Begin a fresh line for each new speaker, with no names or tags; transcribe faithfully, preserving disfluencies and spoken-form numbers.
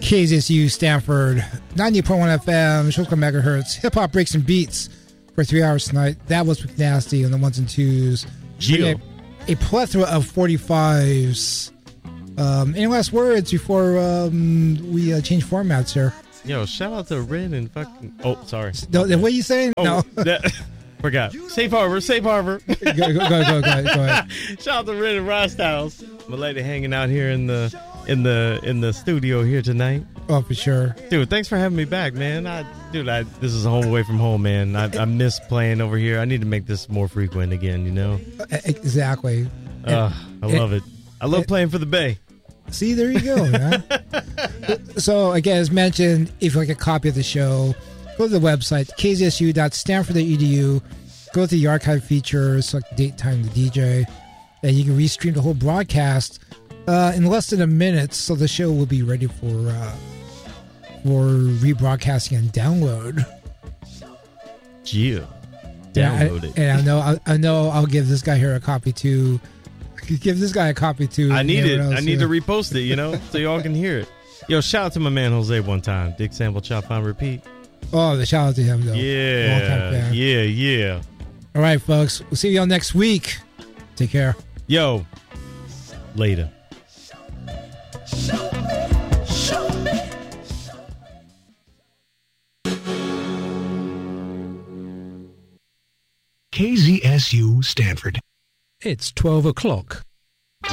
K Z S U Stanford, ninety point one F M, Shulka Megahertz, hip hop breaks and beats for three hours tonight. That was McNasty on the ones and twos.
Yeah.
A, a plethora of forty-fives. Um, any last words before um, we uh, change formats here?
Yo, shout out to Ren and fucking. Oh, sorry.
No, what are you saying?
Oh,
no.
that, forgot. Safe harbor, safe harbor.
go, go, go, go, go, go ahead.
Shout out to Ren and Rostows. My lady hanging out here in the in the in the studio here tonight.
Oh, for sure,
dude. Thanks for having me back, man. I, dude, I this is home away from home, man. I, I miss playing over here. I need to make this more frequent again. You know.
Exactly.
Uh, I love it. I love playing for the Bay.
See, there you go, man. So, again, as mentioned, if you like a copy of the show, go to the website, k z s u dot stanford dot e d u. Go to the archive features, select the date, time, the D J, and you can restream the whole broadcast uh, in less than a minute, so the show will be ready for uh, for rebroadcasting and download.
Yeah. Download it.
And I, and I know, I, I know I'll give this guy here a copy too. Give this guy a copy too.
I need it.
Else,
I need
yeah.
to repost it, you know, so y'all can hear it. Yo, shout out to my man Jose one time. Dick Sample Chop on repeat.
Oh, the shout out to him though.
Yeah. Yeah, yeah.
All right, folks. We'll see y'all next week. Take care.
Yo. Later.
K Z S U Stanford.
It's twelve o'clock.